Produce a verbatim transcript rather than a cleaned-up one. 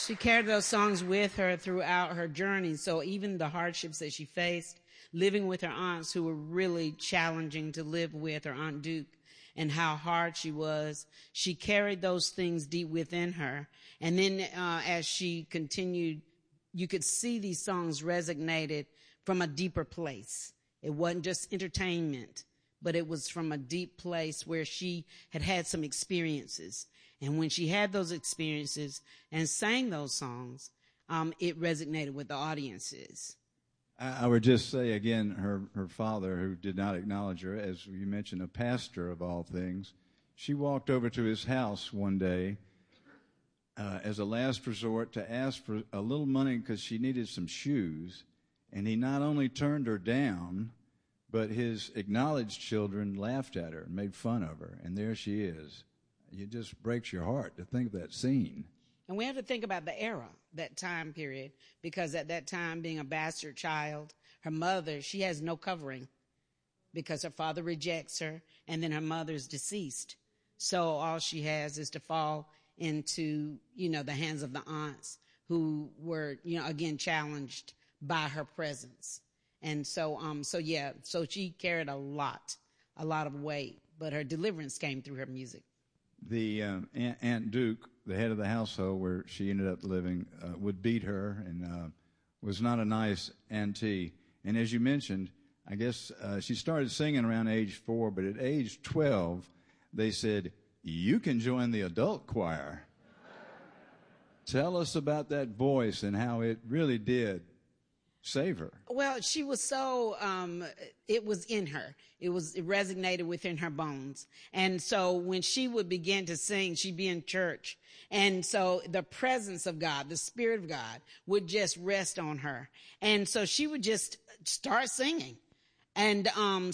She carried those songs with her throughout her journey. So even the hardships that she faced, living with her aunts who were really challenging to live with, her Aunt Duke, and how hard she was, she carried those things deep within her. And then uh, as she continued, you could see these songs resonated from a deeper place. It wasn't just entertainment, but it was from a deep place where she had had some experiences. And when she had those experiences and sang those songs, um, it resonated with the audiences. I would just say again, her, her father, who did not acknowledge her, as you mentioned, a pastor of all things, she walked over to his house one day uh, as a last resort to ask for a little money because she needed some shoes. And he not only turned her down, but his acknowledged children laughed at her and made fun of her. And there she is. It just breaks your heart to think of that scene. And we have to think about the era, that time period, because at that time, being a bastard child, her mother, she has no covering because her father rejects her, and then her mother's deceased. So all she has is to fall into, you know, the hands of the aunts who were, you know, again, challenged by her presence. And so, um, so yeah, so she carried a lot, a lot of weight, but her deliverance came through her music. The uh, Aunt, Aunt Duke, the head of the household where she ended up living, uh, would beat her and uh, was not a nice auntie. And as you mentioned, I guess uh, she started singing around age four, but at age twelve, they said, you can join the adult choir. Tell us about that voice and how it really did save her. Well, she was so, um, it was in her. It was, it resonated within her bones. And so when she would begin to sing, she'd be in church. And so the presence of God, the Spirit of God would just rest on her. And so she would just start singing. And, um,